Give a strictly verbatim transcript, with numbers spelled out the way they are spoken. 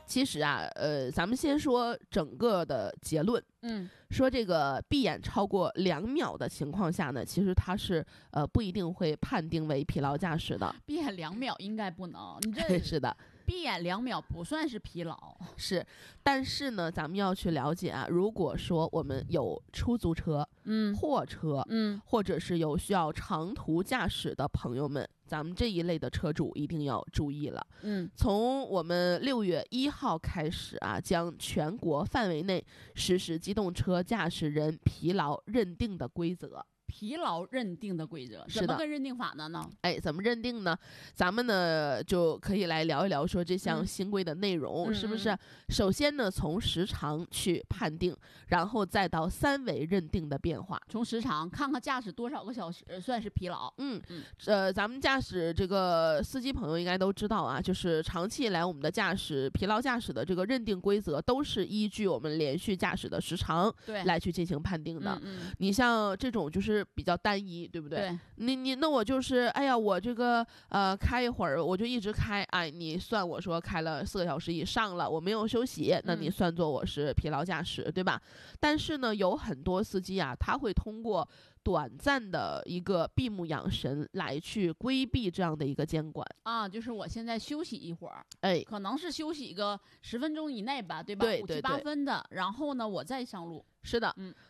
其实啊，呃，咱们先说整个的结论。 嗯， 说这个闭眼超过两秒的情况下呢，其实它是呃不一定会判定为疲劳驾驶的。 闭眼两秒应该不能，你这是的， 闭眼两秒不算是疲劳。 是，但是呢，咱们要去了解啊，如果说我们有出租车、 嗯货车， 嗯， 或者是有需要长途驾驶的朋友们，咱们这一类的车主一定要注意了。 嗯， 从我们六月一号开始啊，将全国范围内实施机动车驾驶人疲劳认定的规则。 疲劳认定的规则是的怎么个认定法呢呢？ 哎，怎么认定呢？咱们呢就可以来聊一聊说这项嗯新规的内容、 嗯是不是？首先呢，从时长去判定，然后再到三维认定的变化。 从时长看看驾驶多少个小时算是疲劳。 嗯嗯呃，咱们驾驶这个司机朋友应该都知道啊，就是长期以来我们的驾驶疲劳驾驶的这个认定规则都是依据我们连续驾驶的时长对来去进行判定的。 嗯嗯， 你像这种就是比较单一，对不对？ 对， 你你那我就是哎呀，我这个呃开一会儿我就一直开，哎，你算我说开了四个小时以上了，我没有休息，那你算作我是疲劳驾驶，对吧？但是呢，有很多司机啊，他会通过短暂的一个闭目养神来去规避这样的一个监管啊，就是我现在休息一会儿， 哎， 可能是休息一个十分钟以内吧，对吧？ 对对五七八对分的，然后呢，我再上路。 是的， 嗯，